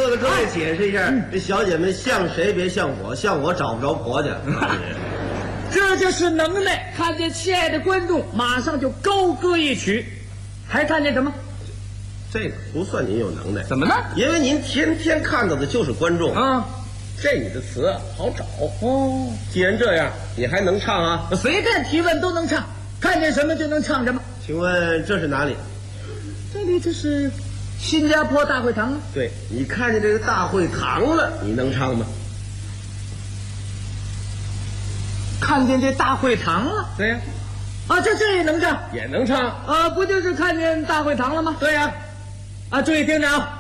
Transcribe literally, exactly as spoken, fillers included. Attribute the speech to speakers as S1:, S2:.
S1: 我给各位解释一下，这小姐们像谁别像我，像我找不着婆家。
S2: 这就是能耐，看见亲爱的观众，马上就高歌一曲。还看见什么？
S1: 这个不算您有能耐，
S2: 怎么呢？
S1: 因为您天天看到的就是观众
S2: 啊。
S1: 这你的词好找
S2: 哦。
S1: 既然这样，你还能唱啊？
S2: 随便提问都能唱，看见什么就能唱什么。
S1: 请问这是哪里？
S2: 这里就是新加坡大会堂啊。
S1: 对，你看见这个大会堂了，你能唱吗？
S2: 看见这大会堂了。
S1: 对呀。
S2: 啊，这这也能唱，
S1: 也能唱
S2: 啊，不就是看见大会堂了吗？
S1: 对呀。
S2: 啊，注意听着啊。